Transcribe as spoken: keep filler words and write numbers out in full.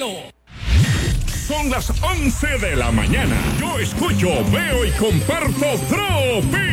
Son las once de la mañana. Yo escucho, veo y comparto Tropi.